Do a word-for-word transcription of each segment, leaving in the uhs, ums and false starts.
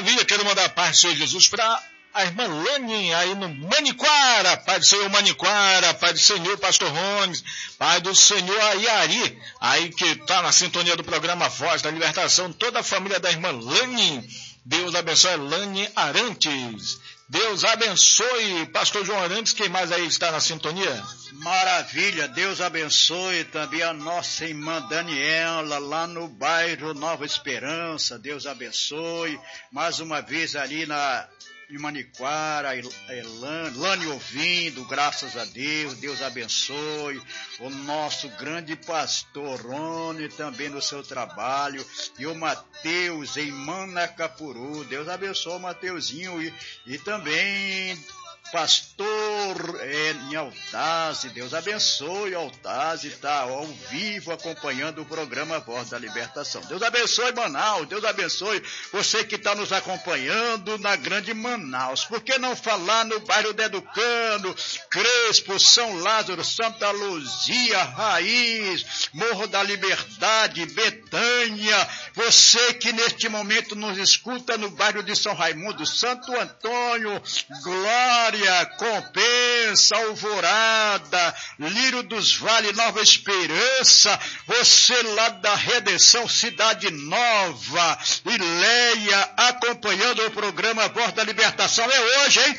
Maravilha, quero mandar a paz do Senhor Jesus para a irmã Lani, aí no Maniquara, Pai do Senhor Maniquara, Pai do Senhor Pastor Rones, Pai do Senhor Ayari, aí que está na sintonia do programa Voz da Libertação, toda a família da irmã Lani. Deus abençoe Lani Arantes. Deus abençoe Pastor João Arantes, quem mais aí está na sintonia? Maravilha, Deus abençoe também a nossa irmã Daniela, lá no bairro Nova Esperança, Deus abençoe, mais uma vez ali na em Maniquara, Elane, Lani ouvindo, graças a Deus, Deus abençoe, o nosso grande pastor Rony também no seu trabalho, e o Mateus em Manacapuru, Deus abençoe o Mateuzinho, e, e também pastor é, em Altaz, Deus abençoe Altaz, está ao vivo acompanhando o programa Voz da Libertação. Deus abençoe Manaus, Deus abençoe você que está nos acompanhando na grande Manaus. Por que não falar no bairro do Educando, Crespo, São Lázaro, Santa Luzia, Raiz, Morro da Liberdade, Betânia, você que neste momento nos escuta no bairro de São Raimundo, Santo Antônio, Glória, Compensa, Alvorada, Lírio dos Vales, Nova Esperança, você lá da Redenção, Cidade Nova, Ileia, acompanhando o programa Voz da Libertação. É hoje, hein?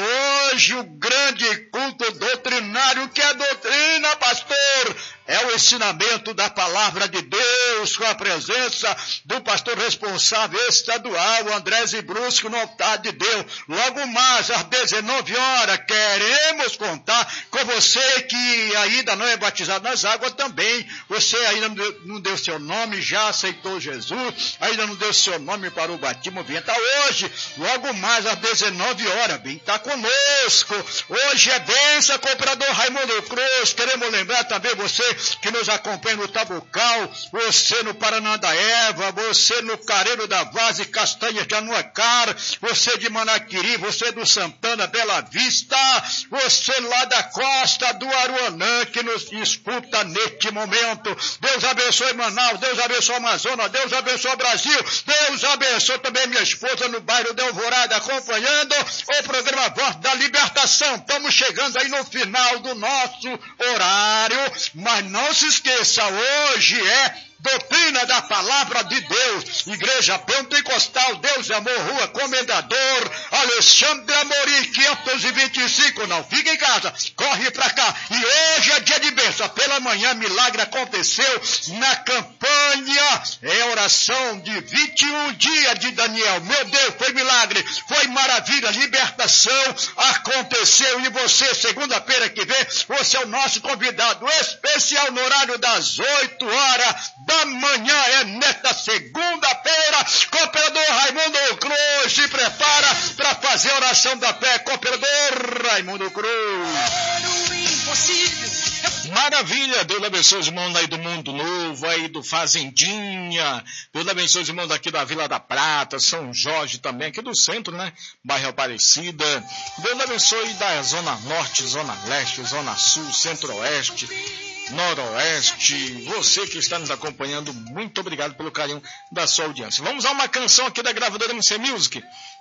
É hoje o grande culto doutrinário. Que é doutrina, pastor? É o ensinamento da palavra de Deus, com a presença do pastor responsável estadual, André Zibrusco, no altar de Deus. Logo mais, às dezenove horas, queremos contar com você que ainda não é batizado nas águas também. Você ainda não deu seu nome, já aceitou Jesus, ainda não deu seu nome para o batismo. Vem, tá hoje, logo mais, às dezenove horas, vem, tá conosco. Hoje é benção, comprador Raimundo Cruz. Queremos lembrar também você que nos acompanha no Tabucal, você no Paraná da Eva, você no Careiro da Vaz e Castanhas de Anuacara, você de Manaquiri, você do Santana, Bela Vista, você lá da costa do Aruanã, que nos escuta neste momento. Deus abençoe Manaus, Deus abençoe Amazonas, Deus abençoe Brasil, Deus abençoe também minha esposa no bairro de Alvorada, acompanhando o programa Voz da Libertação. Estamos chegando aí no final do nosso horário, mas não se esqueça, hoje é doutrina da palavra de Deus, Igreja Pentecostal Deus e Amor, Rua Comendador Alexandre Amorim, quinhentos e vinte e cinco. Não fique em casa, corre pra cá. E hoje é dia de bênção. Pela manhã, milagre aconteceu na campanha, é oração de vinte e um dias de Daniel. Meu Deus, foi milagre, foi maravilha, libertação aconteceu. E você, segunda-feira que vem, você é o nosso convidado especial no horário das oito horas da manhã. É nesta segunda-feira, cooperador Raimundo Cruz se prepara para fazer a oração da fé. Cooperador Raimundo Cruz. Maravilha, Deus abençoe os irmãos aí do Mundo Novo, aí do Fazendinha, Deus abençoe os irmãos daqui da Vila da Prata, São Jorge também, aqui do centro, né, bairro Aparecida, Deus abençoe da Zona Norte, Zona Leste, Zona Sul, Centro-Oeste, Noroeste, você que está nos acompanhando, muito obrigado pelo carinho da sua audiência. Vamos a uma canção aqui da gravadora M C Music,